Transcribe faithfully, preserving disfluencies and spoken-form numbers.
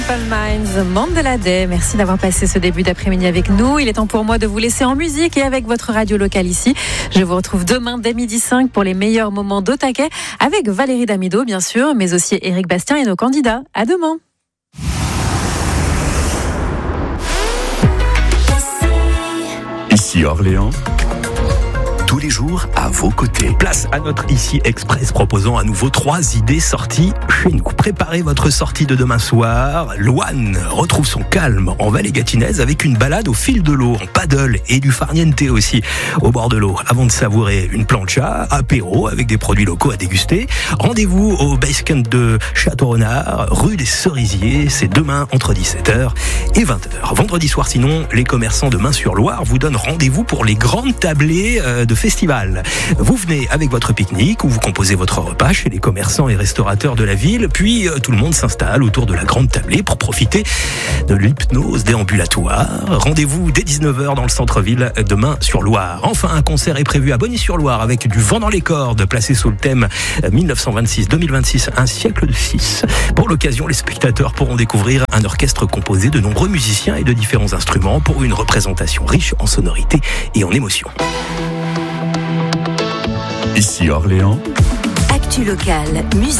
Simple Minds, Mandela Day. Merci d'avoir passé ce début d'après-midi avec nous. Il est temps pour moi de vous laisser en musique et avec votre radio locale ici. Je vous retrouve demain dès midi cinq pour les meilleurs moments d'Au Taquet avec Valérie Damido, bien sûr, mais aussi Éric Bastien et nos candidats. À demain. Ici Orléans, tous les jours à vos côtés. Place à notre Ici Express proposant à nouveau trois idées sorties chez nous. Préparez votre sortie de demain soir. Louane retrouve son calme en vallée gatinaise avec une balade au fil de l'eau, en paddle et du farniente aussi au bord de l'eau. Avant de savourer une plancha, apéro avec des produits locaux à déguster. Rendez-vous au Basecamp de Château-Renard, rue des Cerisiers. C'est demain entre dix-sept heures et vingt heures. Vendredi soir sinon, les commerçants de Main-sur-Loire vous donnent rendez-vous pour les grandes tablées de festival. Vous venez avec votre pique-nique ou vous composez votre repas chez les commerçants et restaurateurs de la ville, puis euh, tout le monde s'installe autour de la grande tablée pour profiter de l'hypnose déambulatoire. Rendez-vous dès dix-neuf heures dans le centre-ville de Main-sur-Loire. Enfin, un concert est prévu à Bonny-sur-Loire avec du vent dans les cordes, placé sous le thème dix-neuf cent vingt-six deux mille vingt-six, un siècle de six. Pour l'occasion, les spectateurs pourront découvrir un orchestre composé de nombreux musiciens et de différents instruments pour une représentation riche en sonorités et en émotions. Ici Orléans. Actu locale, musique.